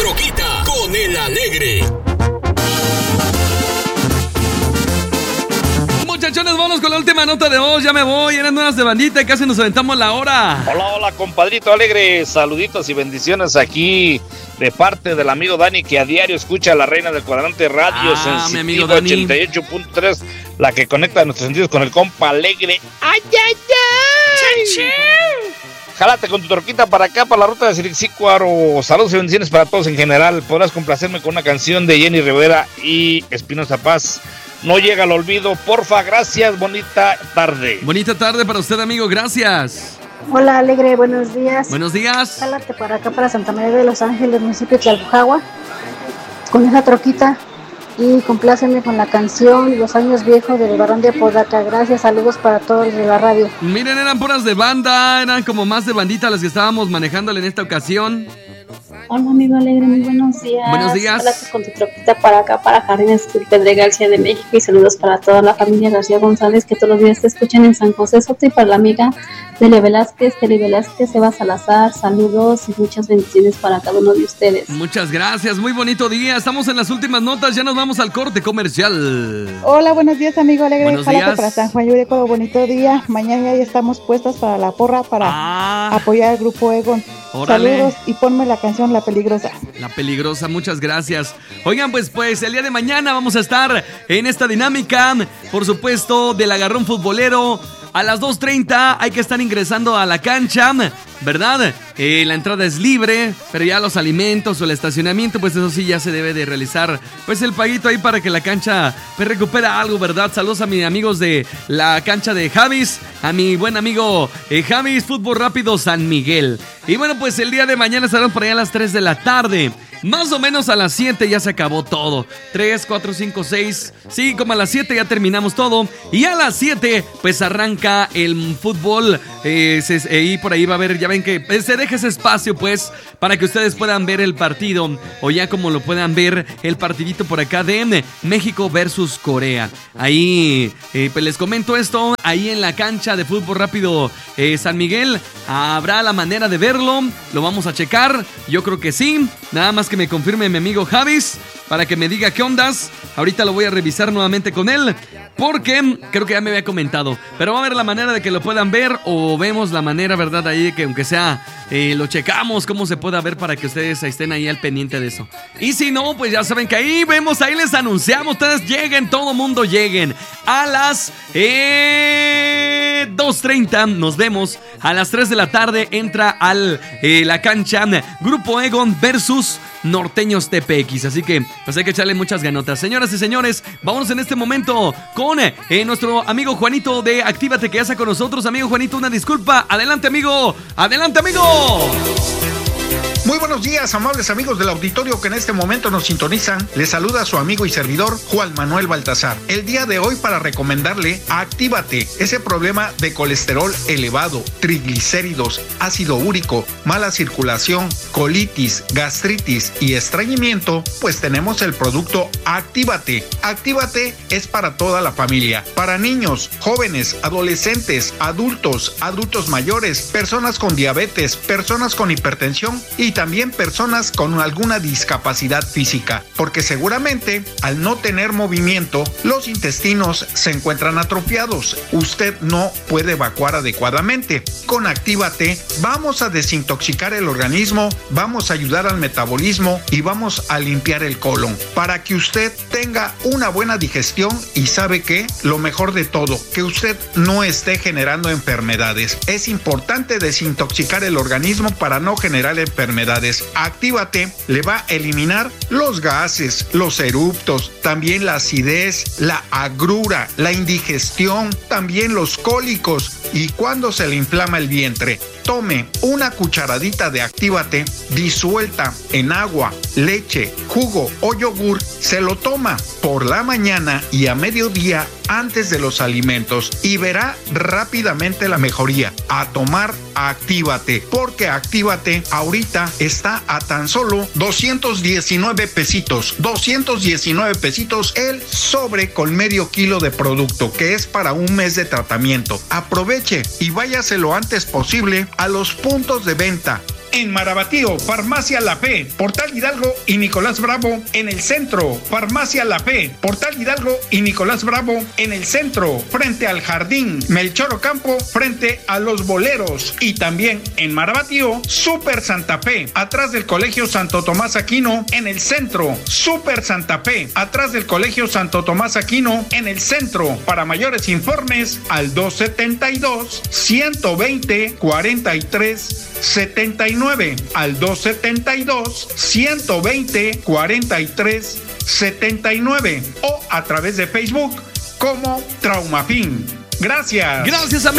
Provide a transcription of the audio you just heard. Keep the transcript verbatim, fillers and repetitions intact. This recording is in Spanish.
troquita con el alegre. Muchachones, vamos con la última nota de voz. Ya me voy, eran unas de bandita y casi nos aventamos la hora. Hola, hola, compadrito alegre. Saluditos y bendiciones aquí de parte del amigo Dani, que a diario escucha a la reina del cuadrante radio ah, Sensitivo ochenta y ocho punto tres, la que conecta nuestros sentidos con el compa alegre. ¡Ay, ay, ay! ¡Chachín! Jálate con tu torquita para acá, para la ruta de Sirixícuaro. Saludos y bendiciones para todos en general. Podrás complacerme con una canción de Jenny Rivera y Espinosa Paz. No llega al olvido, porfa, gracias, bonita tarde. Bonita tarde para usted, amigo, gracias. Hola, alegre, buenos días. Buenos días. Jálate para acá, para Santa María de los Ángeles, municipio de Tlalpujahua, con esa troquita. Y complácenme con la canción Los Años Viejos del Barón de Apodaca. Gracias, saludos para todos de la radio. Miren, eran puras de banda, eran como más de bandita las que estábamos manejándole en esta ocasión. Hola, amigo alegre, muy buenos días. Buenos días. Hola, con tu troquita para acá, para Jardines Pedregal, Ciudad de México. Y saludos para toda la familia García González, que todos los días te escuchan en San José Soto. Y para la amiga Tele Velázquez, Tele Velázquez, Eva Salazar, saludos y muchas bendiciones para cada uno de ustedes. Muchas gracias, muy bonito día. Estamos en las últimas notas, ya nos vamos al corte comercial. Hola, buenos días, amigo alegre. Buenos Jálate días. para San Juan Yureco, bonito día. Mañana ya estamos puestas para la porra, para ah, apoyar al grupo Egon. Órale. Saludos y ponme la canción La Peligrosa. La Peligrosa, muchas gracias. Oigan, pues, pues el día de mañana vamos a estar en esta dinámica, por supuesto, del agarrón futbolero. A las dos treinta hay que estar ingresando a la cancha, ¿verdad? Eh, la entrada es libre, pero ya los alimentos o el estacionamiento, pues eso sí ya se debe de realizar, pues el paguito ahí para que la cancha pues recupera algo, ¿verdad? Saludos a mis amigos de la cancha de Javis, a mi buen amigo eh, Javis Fútbol Rápido San Miguel. Y bueno, pues el día de mañana estarán por allá a las tres de la tarde. Más o menos a las siete ya se acabó todo. tres, cuatro, cinco, seis. Sí, como a las siete ya terminamos todo. Y a las siete pues arranca el fútbol. Eh, se, eh, y por ahí va a haber, ya ven que eh, se deja ese espacio pues para que ustedes puedan ver el partido. O ya como lo puedan ver el partidito por acá de México versus Corea. Ahí eh, pues les comento esto. Ahí en la cancha de Fútbol Rápido eh, San Miguel habrá la manera de verlo. Lo vamos a checar. Yo creo que sí. Nada más que me confirme mi amigo Javis para que me diga qué ondas. Ahorita lo voy a revisar nuevamente con él, porque creo que ya me había comentado. Pero va a haber la manera de que lo puedan ver, o vemos la manera, ¿verdad? Ahí de que aunque sea, eh, lo checamos cómo se pueda ver para que ustedes estén ahí al pendiente de eso. Y si no, pues ya saben que ahí vemos, ahí les anunciamos. Ustedes lleguen, todo mundo lleguen. A las eh, dos treinta nos vemos. A las tres de la tarde entra al eh, la cancha Grupo Egon versus Norteños T P X, así que pues hay que echarle muchas ganotas. Señoras y señores, vámonos en este momento con eh, nuestro amigo Juanito de Actívate, que ya está con nosotros. Amigo Juanito, una disculpa. Adelante, amigo. Adelante, amigo. Muy buenos días, amables amigos del auditorio que en este momento nos sintonizan. Les saluda su amigo y servidor Juan Manuel Baltazar. El día de hoy para recomendarle Actívate, ese problema de colesterol elevado, triglicéridos, ácido úrico, mala circulación, colitis, gastritis y estreñimiento, pues tenemos el producto Actívate. Actívate es para toda la familia, para niños, jóvenes, adolescentes, adultos, adultos mayores, personas con diabetes, personas con hipertensión y también personas con alguna discapacidad física, porque seguramente al no tener movimiento, los intestinos se encuentran atrofiados. Usted no puede evacuar adecuadamente. Con Actívate vamos a desintoxicar el organismo, vamos a ayudar al metabolismo y vamos a limpiar el colon para que usted tenga una buena digestión y sabe que lo mejor de todo, que usted no esté generando enfermedades. Es importante desintoxicar el organismo para no generar enfermedades. Actívate le va a eliminar los gases, los eruptos, también la acidez, la agrura, la indigestión, también los cólicos y cuando se le inflama el vientre. Tome una cucharadita de Actívate disuelta en agua, leche, jugo o yogur. Se lo toma por la mañana y a mediodía antes de los alimentos y verá rápidamente la mejoría. A tomar Actívate, porque Actívate ahorita está a tan solo doscientos diecinueve pesitos. doscientos diecinueve pesitos el sobre con medio kilo de producto, que es para un mes de tratamiento. Aproveche y váyase lo antes posible a los puntos de venta En Marabatío, Farmacia La Fe, Portal Hidalgo y Nicolás Bravo en el centro. Farmacia La Fe, Portal Hidalgo y Nicolás Bravo en el centro, frente al Jardín. Melchor Ocampo, frente a Los Boleros. Y también en Marabatío, Super Santa Fe, atrás del Colegio Santo Tomás Aquino en el centro. Super Santa Fe, atrás del Colegio Santo Tomás Aquino en el centro. Para mayores informes, al dos setenta y dos, ciento veinte, cuarenta y tres setenta y nueve, al dos setenta y dos, ciento veinte, cuarenta y tres setenta y nueve o a través de Facebook como Traumafin. Gracias. Gracias, amigo.